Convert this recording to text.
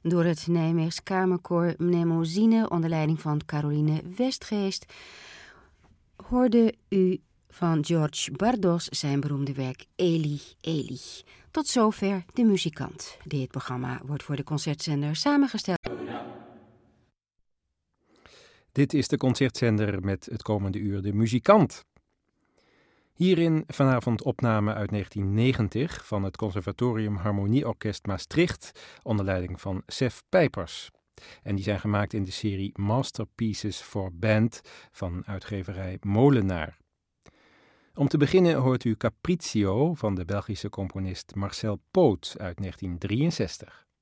door het Nijmeegs Kamerkoor Mnemosyne onder leiding van Caroline Westgeest hoorde u van George Bardos zijn beroemde werk Eli, Eli. Tot zover De Muzikant. Dit programma wordt voor de Concertzender samengesteld. Dit is de Concertzender met het komende uur De Muzikant. Hierin vanavond opname uit 1990 van het Conservatorium Harmonieorkest Maastricht onder leiding van Sef Pijpers. En die zijn gemaakt in de serie Masterpieces for Band van uitgeverij Molenaar. Om te beginnen hoort u Capriccio van de Belgische componist Marcel Poot uit 1963.